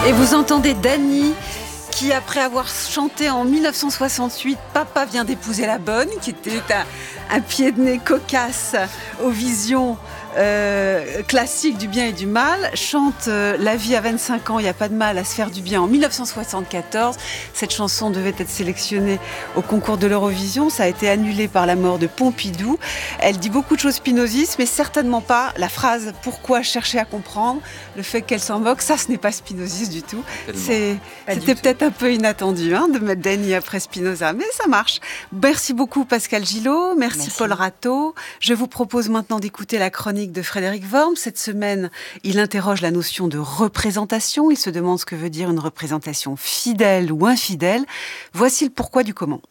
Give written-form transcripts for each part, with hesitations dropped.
Et vous entendez Dany qui, après avoir chanté en 1968 « Papa vient d'épouser la bonne », qui était un pied de nez cocasse aux visions classiques du bien et du mal, chante La vie à 25 ans, il n'y a pas de mal à se faire du bien en 1974. Cette chanson devait être sélectionnée au concours de l'Eurovision. Ça a été annulé par la mort de Pompidou. Elle dit beaucoup de choses spinozistes, mais certainement pas la phrase « Pourquoi chercher à comprendre ?» Le fait qu'elle s'en moque, ça, ce n'est pas spinoziste du tout. C'était peut-être un peu inattendu de mettre Dany après Spinoza, mais ça marche. Merci beaucoup Pascal Gillot, merci Paul Ratto. Je vous propose maintenant d'écouter la chronique de Frédéric Worm. Cette semaine, il interroge la notion de représentation. Il se demande ce que veut dire une représentation fidèle ou infidèle. Voici le pourquoi du comment.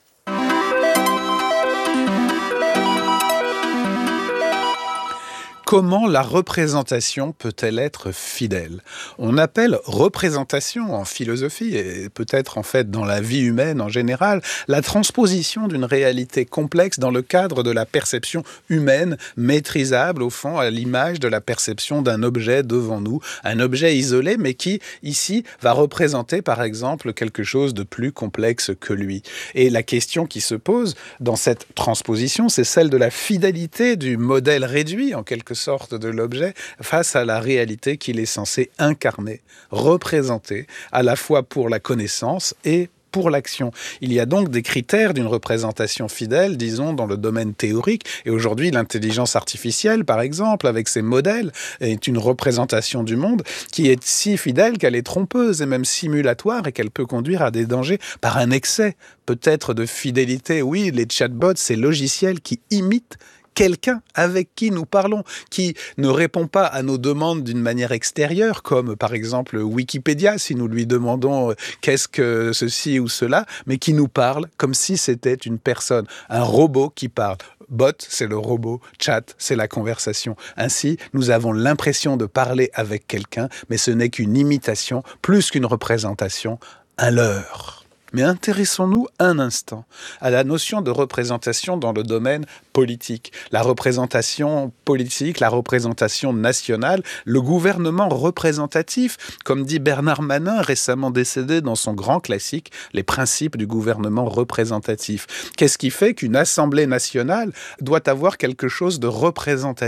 Comment la représentation peut-elle être fidèle ? On appelle représentation en philosophie, et peut-être en fait dans la vie humaine en général, la transposition d'une réalité complexe dans le cadre de la perception humaine, maîtrisable au fond à l'image de la perception d'un objet devant nous, un objet isolé mais qui ici va représenter par exemple quelque chose de plus complexe que lui. Et la question qui se pose dans cette transposition, c'est celle de la fidélité du modèle réduit en quelque sorte de l'objet face à la réalité qu'il est censé incarner, représenter, à la fois pour la connaissance et pour l'action. Il y a donc des critères d'une représentation fidèle, disons, dans le domaine théorique. Et aujourd'hui, l'intelligence artificielle, par exemple, avec ses modèles, est une représentation du monde qui est si fidèle qu'elle est trompeuse et même simulatoire et qu'elle peut conduire à des dangers par un excès, peut-être de fidélité. Oui, les chatbots, ces logiciels qui imitent quelqu'un avec qui nous parlons, qui ne répond pas à nos demandes d'une manière extérieure, comme par exemple Wikipédia, si nous lui demandons qu'est-ce que ceci ou cela, mais qui nous parle comme si c'était une personne, un robot qui parle. Bot, c'est le robot, chat, c'est la conversation. Ainsi, nous avons l'impression de parler avec quelqu'un, mais ce n'est qu'une imitation, plus qu'une représentation, un leurre. Mais intéressons-nous un instant à la notion de représentation dans le domaine politique. La représentation politique, la représentation nationale, le gouvernement représentatif, comme dit Bernard Manin, récemment décédé dans son grand classique, Les principes du gouvernement représentatif. Qu'est-ce qui fait qu'une assemblée nationale doit avoir quelque chose de représentatif ?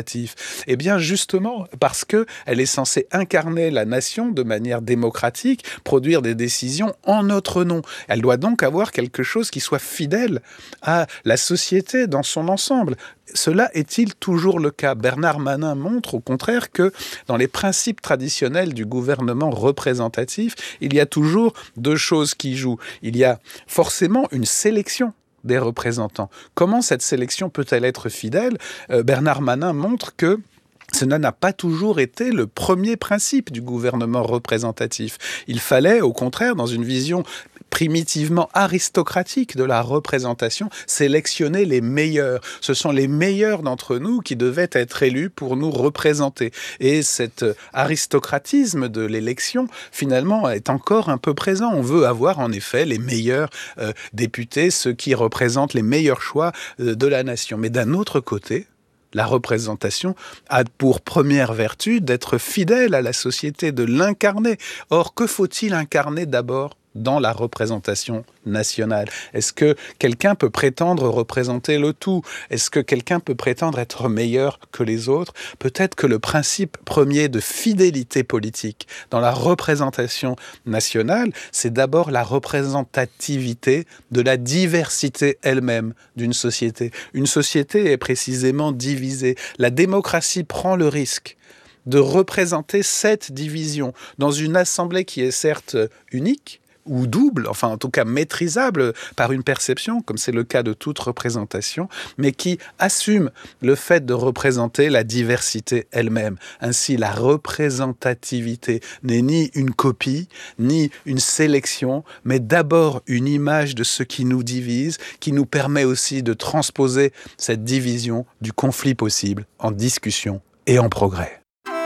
Eh bien, justement, parce qu'elle est censée incarner la nation de manière démocratique, produire des décisions en notre nom. Elle doit donc avoir quelque chose qui soit fidèle à la société dans son ensemble. Cela est-il toujours le cas ? Bernard Manin montre au contraire que dans les principes traditionnels du gouvernement représentatif, il y a toujours deux choses qui jouent. Il y a forcément une sélection des représentants. Comment cette sélection peut-elle être fidèle ? Bernard Manin montre que cela n'a pas toujours été le premier principe du gouvernement représentatif. Il fallait, au contraire, dans une vision primitivement aristocratique de la représentation, sélectionner les meilleurs. Ce sont les meilleurs d'entre nous qui devaient être élus pour nous représenter. Et cet aristocratisme de l'élection, finalement, est encore un peu présent. On veut avoir, en effet, les meilleurs députés, ceux qui représentent les meilleurs choix de la nation. Mais d'un autre côté, la représentation a pour première vertu d'être fidèle à la société, de l'incarner. Or, que faut-il incarner d'abord dans la représentation nationale ? Est-ce que quelqu'un peut prétendre représenter le tout ? Est-ce que quelqu'un peut prétendre être meilleur que les autres ? Peut-être que le principe premier de fidélité politique dans la représentation nationale, c'est d'abord la représentativité de la diversité elle-même d'une société. Une société est précisément divisée. La démocratie prend le risque de représenter cette division dans une assemblée qui est certes unique, ou double, enfin en tout cas maîtrisable par une perception, comme c'est le cas de toute représentation, mais qui assume le fait de représenter la diversité elle-même. Ainsi, la représentativité n'est ni une copie, ni une sélection, mais d'abord une image de ce qui nous divise, qui nous permet aussi de transposer cette division du conflit possible en discussion et en progrès.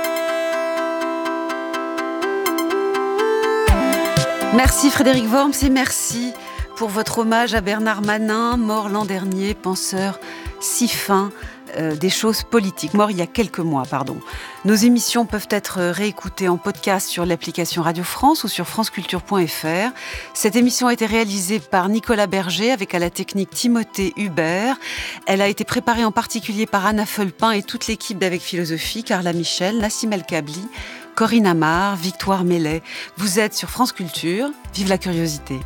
Merci Frédéric Worms et merci pour votre hommage à Bernard Manin, mort l'an dernier, penseur si fin, des choses politiques, mort il y a quelques mois, pardon. Nos émissions peuvent être réécoutées en podcast sur l'application Radio France ou sur franceculture.fr. Cette émission a été réalisée par Nicolas Berger avec à la technique Timothée Hubert. Elle a été préparée en particulier par Anna Feulpin et toute l'équipe d'Avec Philosophie, Carla Michel, Nassim El Kabli, Corinne Amar, Victoire Mellet. Vous êtes sur France Culture. Vive la curiosité.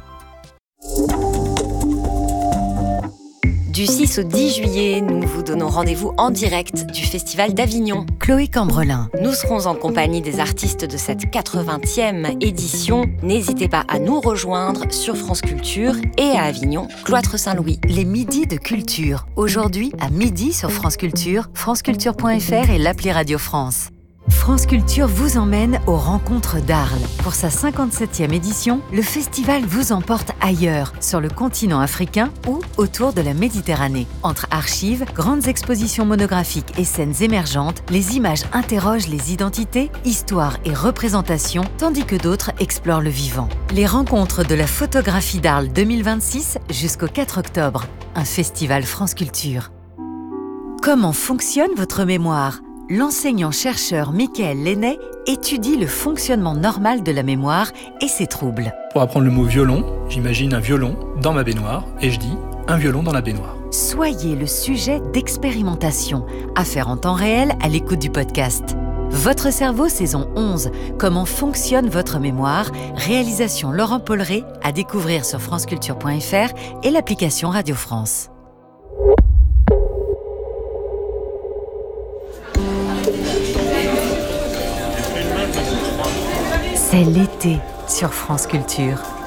Du 6 au 10 juillet, nous vous donnons rendez-vous en direct du Festival d'Avignon. Chloé Cambrelin. Nous serons en compagnie des artistes de cette 80e édition. N'hésitez pas à nous rejoindre sur France Culture et à Avignon, Cloître Saint-Louis. Les midis de culture. Aujourd'hui, à midi sur France Culture, franceculture.fr et l'appli Radio France. France Culture vous emmène aux rencontres d'Arles. Pour sa 57e édition, le festival vous emporte ailleurs, sur le continent africain ou autour de la Méditerranée. Entre archives, grandes expositions monographiques et scènes émergentes, les images interrogent les identités, histoires et représentations, tandis que d'autres explorent le vivant. Les rencontres de la photographie d'Arles 2026 jusqu'au 4 octobre. Un festival France Culture. Comment fonctionne votre mémoire ? L'enseignant-chercheur Mickaël Lenné étudie le fonctionnement normal de la mémoire et ses troubles. Pour apprendre le mot violon, j'imagine un violon dans ma baignoire et je dis un violon dans la baignoire. Soyez le sujet d'expérimentation, à faire en temps réel à l'écoute du podcast. Votre cerveau, saison 11. Comment fonctionne votre mémoire ? Réalisation Laurent Polleret, à découvrir sur franceculture.fr et l'application Radio France. C'est l'été sur France Culture.